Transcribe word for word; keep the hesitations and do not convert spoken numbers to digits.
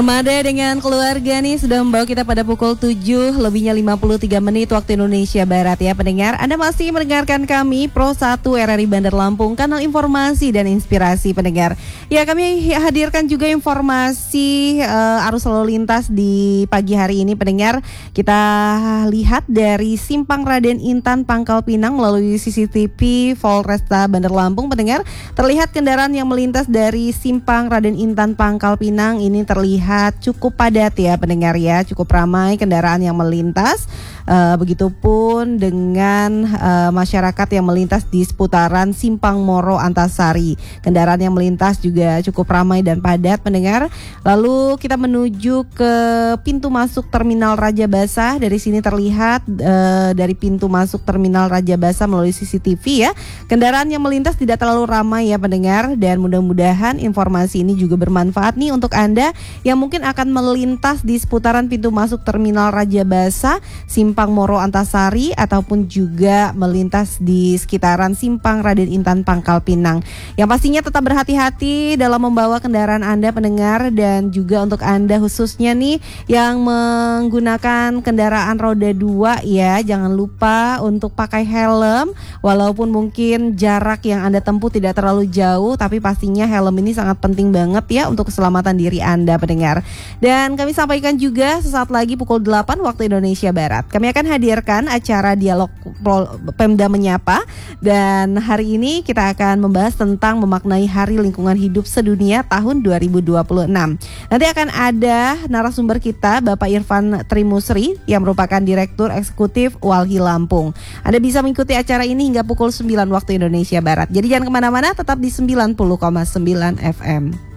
Mada dengan keluarga nih sudah membawa kita pada pukul tujuh lebihnya lima puluh tiga menit waktu Indonesia Barat ya pendengar. Anda masih mendengarkan kami Pro satu R R I Bandar Lampung, kanal informasi dan inspirasi pendengar. Ya, kami hadirkan juga informasi uh, arus lalu lintas di pagi hari ini pendengar. Kita lihat dari Simpang Raden Intan Pangkal Pinang melalui C C T V Polresta Bandar Lampung pendengar. Terlihat kendaraan yang melintas dari Simpang Raden Intan Pangkal Pinang ini terlihat cukup padat ya pendengar ya, cukup ramai kendaraan yang melintas. Uh, begitupun dengan uh, masyarakat yang melintas di seputaran Simpang Moro Antasari. Kendaraan yang melintas juga cukup ramai dan padat pendengar. Lalu kita menuju ke pintu masuk Terminal Raja Basah. Dari sini terlihat uh, dari pintu masuk Terminal Raja Basah melalui C C T V ya. Kendaraan yang melintas tidak terlalu ramai ya pendengar, dan mudah-mudahan informasi ini juga bermanfaat nih untuk Anda yang mungkin akan melintas di seputaran pintu masuk Terminal Raja Basah, Simpang Moro Antasari, ataupun juga melintas di sekitaran Simpang Raden Intan Pangkal Pinang. Yang pastinya tetap berhati-hati dalam membawa kendaraan Anda pendengar, dan juga untuk Anda khususnya nih yang menggunakan kendaraan roda dua ya, jangan lupa untuk pakai helm walaupun mungkin jarak yang Anda tempuh tidak terlalu jauh, tapi pastinya helm ini sangat penting banget ya untuk keselamatan diri Anda pendengar. Dan kami sampaikan juga sesaat lagi pukul delapan waktu Indonesia Barat, kami akan hadirkan acara Dialog Pemda Menyapa, dan hari ini kita akan membahas tentang memaknai Hari Lingkungan Hidup Sedunia tahun dua ribu dua puluh enam. Nanti akan ada narasumber kita Bapak Irfan Trimusri yang merupakan Direktur Eksekutif Walhi Lampung. Anda bisa mengikuti acara ini hingga pukul sembilan waktu Indonesia Barat. Jadi jangan kemana-mana, tetap di sembilan puluh koma sembilan F M.